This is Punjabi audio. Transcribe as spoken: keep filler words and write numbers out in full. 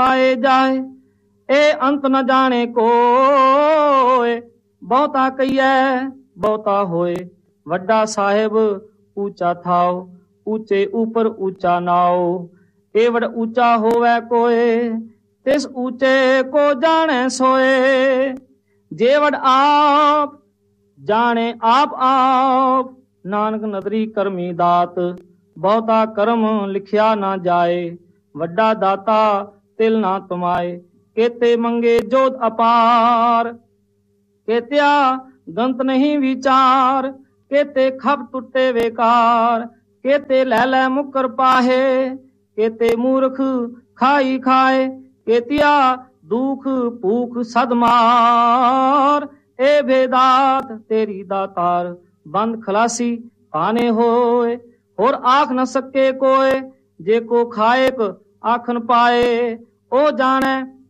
ਆਏ ਜਾਏ, ਇਹ ਅੰਤ ਨ ਜਾਣੇ ਕੋਏ। ਬਹੁਤਾ ਕਹੀਐ ਬਹੁਤਾ ਹੋਏ, ਵੱਡਾ ਸਾਹਿਬ ਊਚਾ ਥਾਓ, ਊਚੇ ਉਪਰ ਊਚਾ ਨਾਓ। ਇਹ ਵਡ ਊਚਾ ਹੋਵੇ ਕੋਏ, ਤਿਸ ਊਚੇ ਕੋ ਜਾਣੇ ਸੋਏ। ਜੇ ਵਡ ਆਪ ਜਾਣੇ ਆਪ ਆਪ, ਨਾਨਕ ਨਦਰੀ ਕਰਮੀ ਦਾਤ। ਬਹੁਤਾ ਕਰਮ ਲਿਖਿਆ ਨਾ ਜਾਏ, ਵੱਡਾ ਦਾਤਾ ਤਿਲ ਨਾ ਤੁਮਾਏ। ਕੇਤੇ ਮੰਗੇ ਜੋਤ ਅਪਾਰ, ਕੇਤਿਆ ਗੰਤ ਨਹੀਂ ਵਿਚਾਰ। ਕੇਤੇ ਖਪ ਟੁੱਟੇ ਵੇਕਾਰ, ਕੇਤੇ ਲੈ ਲੈ ਮੁਕਰ ਪਾਹੇ। ਕੇਤੇ ਮੂਰਖ ਖਾਈ ਖਾਏ, ਕੇਤਿਆ ਦੁਖ ਭੂਖ ਸਦ ਮਾਰ। ਇਹ ਭੇਦਾਤ ਤੇਰੀ ਦਾਤਾਰ, ਬੰਦ ਖਲਾਸੀ ਪਾਨੇ ਹੋਏ। ਹੋਰ ਆਖ न सके कोय, जे को खाएक आखन पाए। ओ जाने